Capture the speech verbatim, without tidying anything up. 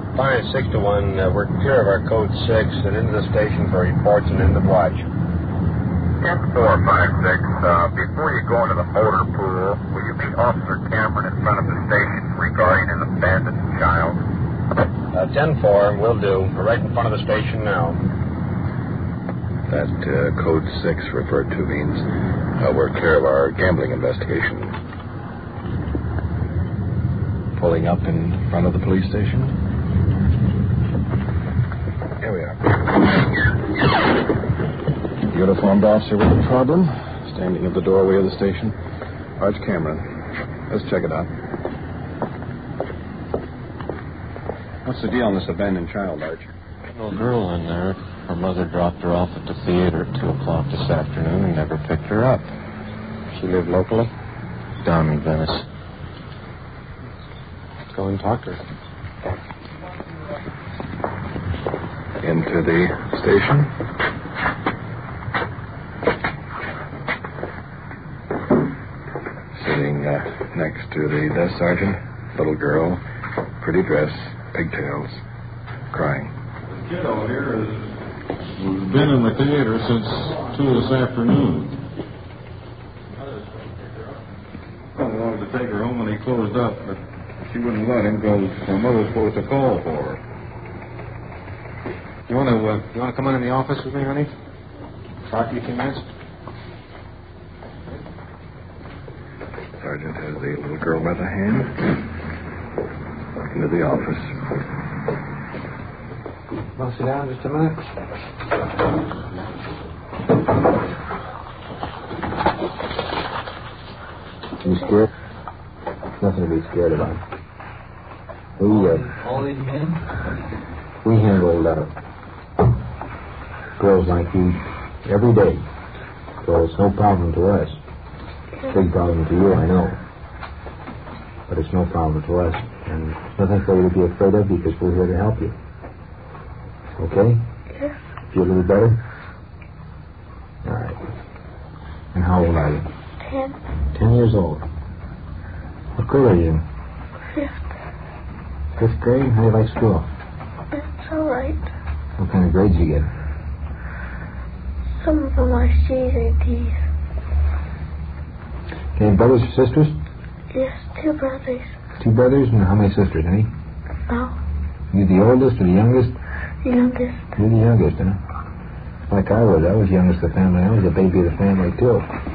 Fine, six to one. Uh, we're clear of our code six and into the station for reports and end of watch. ten four five six, uh, before you go into the motor pool, will you meet Officer Cameron in front of the station regarding an abandoned child? Uh, ten four, will do. We're right in front of the station now. That uh, code six referred to means uh, we're clear of our gambling investigation. Pulling up in front of the police station? Here we are. Uniformed officer with a problem, standing at the doorway of the station. Arch Cameron. Let's check it out. What's the deal on this abandoned child, Arch? Little girl in there. Her mother dropped her off at the theater at two o'clock this afternoon and never picked her up. She lived locally? Down in Venice. Let's go and talk to her. Into the station. Sitting uh, next to the desk sergeant, little girl, pretty dress, pigtails, crying. The kiddo here has been in the theater since two this afternoon. I wanted to take her home when he closed up, but she wouldn't let him because her mother's supposed to call for her. You want to uh, you want to come in in the office with me, honey? Talk to you a few minutes? Sergeant has the little girl by the hand. Into the office. Want to sit down just a minute? You scared? Nothing to be scared about. We, uh... All these men? We handled, uh... girls like you every day. So it's no problem to us. Big problem to you, I know. But it's no problem to us. And it's nothing for you to be afraid of because we're here to help you. Okay? Yes. Feel a little better? All right. And how old are you? Ten. Ten years old. What grade are you in? Fifth. Fifth grade? How do you like school? It's all right. What kind of grades you get? Some of them are C's and D's. Any brothers or sisters? Yes, two brothers. Two brothers? And how many sisters, honey? No, You the oldest or the youngest? the youngest. You're the youngest, huh? Like I was. I was youngest of the family. I was the baby of the family, too.